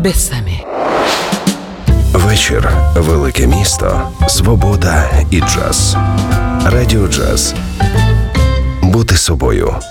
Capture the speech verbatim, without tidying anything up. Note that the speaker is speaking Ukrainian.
Бесамі. Вечір, велике місто, свобода і джаз. Радіо Джаз. Бути собою.